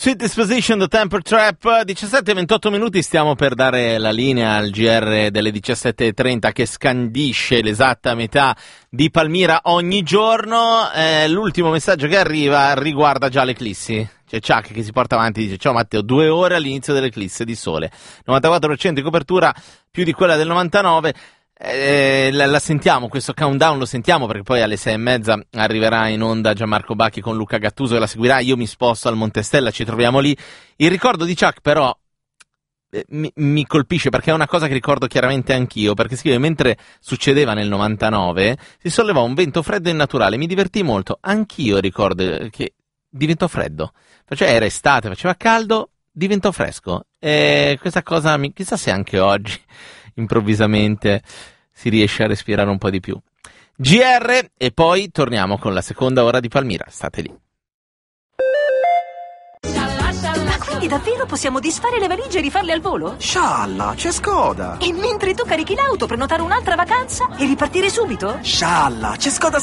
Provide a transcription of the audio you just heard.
Sweet Disposition, The Temper Trap, 17-28 minuti, stiamo per dare la linea al GR delle 17.30 che scandisce l'esatta metà di Palmira ogni giorno. L'ultimo messaggio che arriva riguarda già l'eclissi. C'è Chuck che si porta avanti e dice: ciao Matteo, 2 ore all'inizio dell'eclisse di sole, 94% di copertura, più di quella del 99%. La sentiamo, questo countdown lo sentiamo, perché poi alle 6:30 arriverà in onda Gianmarco Bacchi con Luca Gattuso che la seguirà. Io mi sposto al Montestella, ci troviamo lì. Il ricordo di Chuck però mi colpisce, perché è una cosa che ricordo chiaramente anch'io, perché scrive: mentre succedeva nel 99 si sollevò un vento freddo e innaturale, mi divertì molto, anch'io ricordo che diventò freddo, cioè era estate, faceva caldo, diventò fresco, e questa cosa chissà se anche oggi improvvisamente si riesce a respirare un po' di più. GR, e poi torniamo con la seconda ora di Palmira, state lì. Ma quindi davvero possiamo disfare le valigie e rifarle al volo? Scialla, c'è Skoda! E mentre tu carichi l'auto, prenotare un'altra vacanza e ripartire subito? Scialla, c'è Skoda